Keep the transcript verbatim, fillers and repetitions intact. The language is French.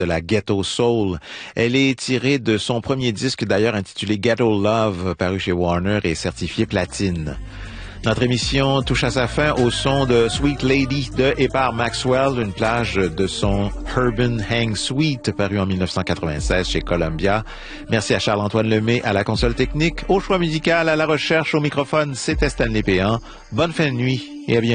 de la Ghetto Soul. Elle est tirée de son premier disque, d'ailleurs intitulé Ghetto Love, paru chez Warner et certifié platine. Notre émission touche à sa fin au son de Sweet Lady de et par Maxwell, une plage de son Urban Hang Suite, paru en dix-neuf cent quatre-vingt-seize chez Columbia. Merci à Charles-Antoine Lemay à la console technique, au choix musical, à la recherche, au microphone, c'était Stanley Péan. Bonne fin de nuit et à bientôt.